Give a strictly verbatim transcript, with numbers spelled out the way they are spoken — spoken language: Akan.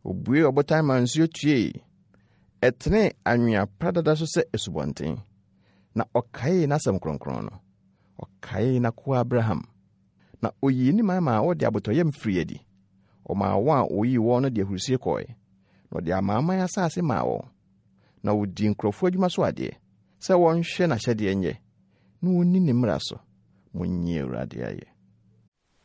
Obue obotan ma nsuo tue. Etene anwea pradada so se esubonten. Na okae na asem kronkron no. Okae na ko Abraham. Na oyi ni ma ma odi abotoyem firi adi. O ma wa oyi wo no de hurusie koe. No de amama ya asase ma wo. Na odi nkrofo adwuma so ade. Se won hwe na hyede enye. No woni ne mmra so. Munyi Awurade aye.